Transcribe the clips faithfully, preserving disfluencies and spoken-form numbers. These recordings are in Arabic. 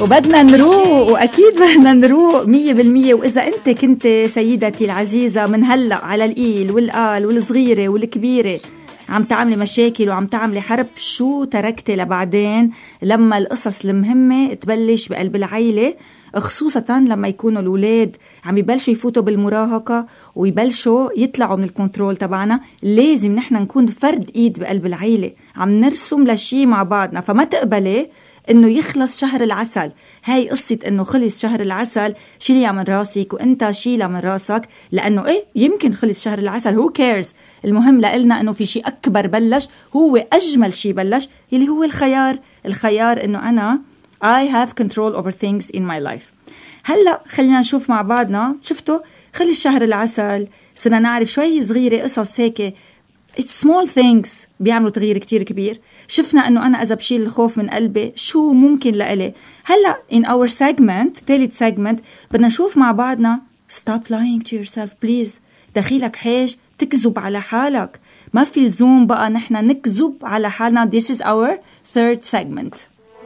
وبدنا نروق، وأكيد بدنا نروق مية بالمية. وإذا أنت كنت سيدتي العزيزة من هلأ على الإيل والقال والصغيرة والكبيرة عم تعملي مشاكل وعم تعملي حرب، شو تركتي لبعدين لما القصص المهمة تبلش بقلب العيلة، خصوصا لما يكونوا الأولاد عم يبلشوا يفوتوا بالمراهقة ويبلشوا يطلعوا من الكنترول تبعنا؟ لازم نحن نكون فرد إيد بقلب العيلة، عم نرسم لشي مع بعضنا. فما تقبلي انه يخلص شهر العسل. هاي قصة انه خلص شهر العسل شيليها من راسك وانت شيلها من راسك، لانه ايه يمكن خلص شهر العسل، who cares. المهم لقلنا انه في شي اكبر بلش، هو اجمل شي بلش، اللي هو الخيار. الخيار انه انا I have control over things in my life. هلأ خلينا نشوف مع بعضنا. شفتوا خلص شهر العسل، صرنا نعرف شوي صغيرة قصص هيك It's small things بيعملوا تغيير كتير كبير. شفنا أنه أنا إذا بشيل الخوف من قلبي شو ممكن لإلي. هلأ in our segment تالت segment بدنا نشوف مع بعضنا stop lying to yourself please. دخيلك حاج تكذب على حالك، ما في لزوم بقى نحنا نكذب على حالنا. This is our third segment.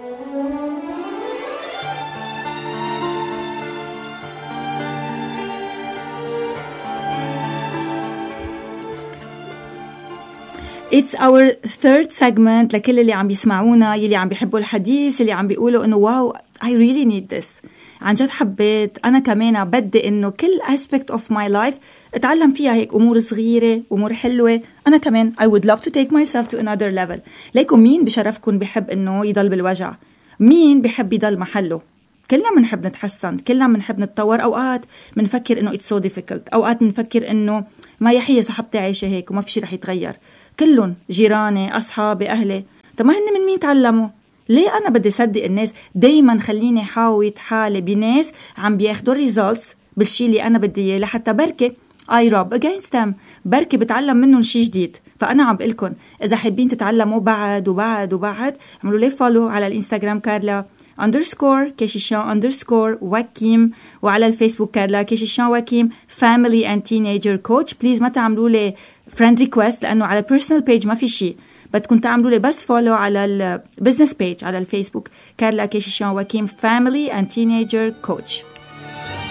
It's our third segment لكل اللي عم بيسمعونا، يلي عم بيحبوا الحديث، اللي عم بيقولوا إنه واو I really need this. عن جد حبيت أنا كمان بدي إنه كل aspect of my life أتعلم فيها هيك أمور صغيرة، أمور حلوة. أنا كمان I would love to take myself to another level. ليكم مين بشرفكم بيحب إنه يضل بالوجع؟ مين بيحب يضل محله؟ كلنا منحب نتحسن، كلنا منحب نتطور. أوقات منفكر إنه it's so difficult، أوقات منفكر إنه ما يحيي صاحبتي عايشة هيك وما في شي رح يتغير. كلهم جيراني أصحابي أهلي، طب ما هن من مين تعلموا؟ ليه أنا بدي صدق الناس؟ دايما خليني حاويت حالي بناس عم بياخدوا results بالشي اللي أنا بدي إياه، لحتى بركة I rub against them، بركة بتعلم منهم شي جديد. فأنا عم بقلكن إذا حابين تتعلموا بعد وبعد وبعد، عملوا لي فولو على الإنستغرام كارلا underscore كيشيشان underscore واكيم، وعلى الفيسبوك كارلا كيشيشان واكيم family and teenager coach. بليز ما تعملوا لي friend request لأنه على personal page ما في شيء، بدكم تعملوا لي بس فولو على البزنس page على الفيسبوك كارلا كيشيشان واكيم family and teenager coach.